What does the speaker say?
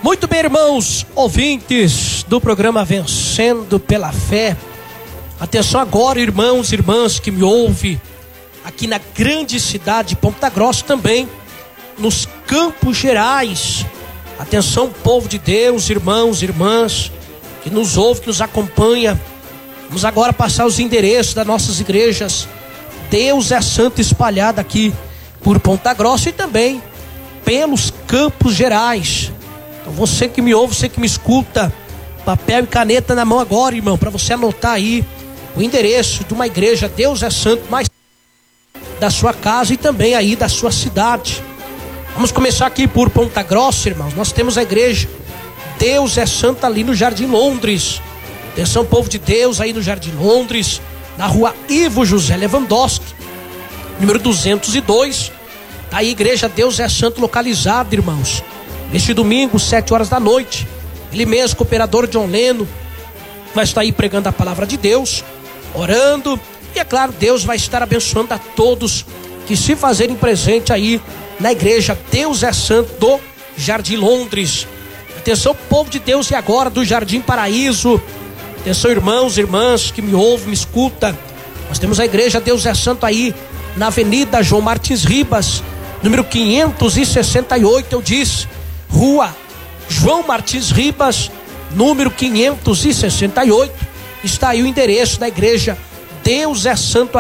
Muito bem, irmãos, ouvintes do programa Vencendo pela Fé. Atenção agora, irmãos e irmãs que me ouvem aqui na grande cidade de Ponta Grossa, também nos Campos Gerais. Atenção, povo de Deus, irmãos e irmãs que nos ouve, que nos acompanha. Vamos agora passar os endereços das nossas igrejas Deus é Santo espalhada aqui por Ponta Grossa e também pelos Campos Gerais. Então você que me ouve, você que me escuta, papel e caneta na mão agora, irmão, para você anotar aí o endereço de uma igreja Deus é Santo mais da sua casa e também aí da sua cidade. Vamos começar aqui por Ponta Grossa, irmãos. Nós temos a igreja Deus é Santo ali no Jardim Londres. Atenção, povo de Deus, aí no Jardim Londres, na rua Ivo José Lewandowski, número 202. Tá aí a igreja Deus é Santo localizada, irmãos. Neste domingo, 7 horas da noite, ele mesmo, cooperador John Leno, vai estar aí pregando a palavra de Deus, orando, e é claro, Deus vai estar abençoando a todos que se fazerem presente aí na igreja Deus é Santo do Jardim Londres. Atenção, povo de Deus, e agora do Jardim Paraíso. Atenção, irmãos e irmãs que me ouvem, me escuta. Nós temos a igreja Deus é Santo aí na Avenida João Martins Ribas, número 568, eu disse, Rua João Martins Ribas, número 568, está aí o endereço da igreja Deus é Santo